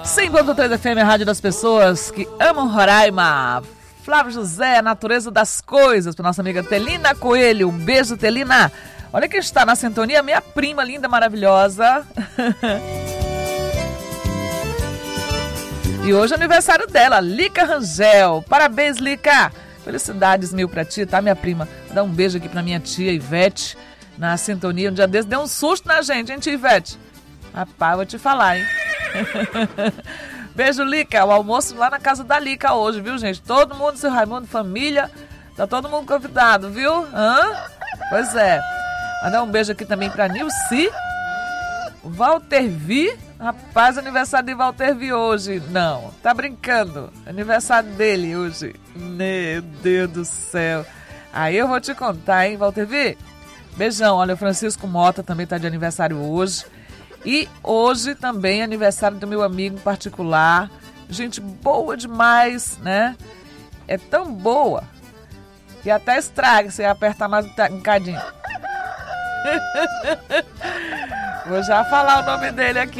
100.3 FM, a rádio das pessoas que amam Roraima. Flávio José, a natureza das coisas, para nossa amiga Telina Coelho. Um beijo, Telina. Olha que está na sintonia, minha prima linda, maravilhosa. E hoje é aniversário dela, Lica Rangel. Parabéns, Lica. Felicidades mil pra ti, tá, minha prima? Dá um beijo aqui pra minha tia Ivete, na sintonia. Um dia desse deu um susto na gente, hein, tia Ivete? Rapaz, vou te falar, hein? Beijo, Lica. O almoço lá na casa da Lica hoje, viu, gente? Todo mundo, seu Raimundo, família. Tá todo mundo convidado, viu? Pois é. Mandar um beijo aqui também pra Nilce. Walter Vi. Rapaz, aniversário de Walter Vi hoje. Não, tá brincando. Aniversário dele hoje. Meu Deus do céu. Aí eu vou te contar, hein, Walter Vi? Beijão. Olha, o Francisco Mota também tá de aniversário hoje. E hoje também é aniversário do meu amigo particular. Gente boa demais, né? É tão boa que até estraga se apertar mais um bocadinho. Vou já falar o nome dele aqui.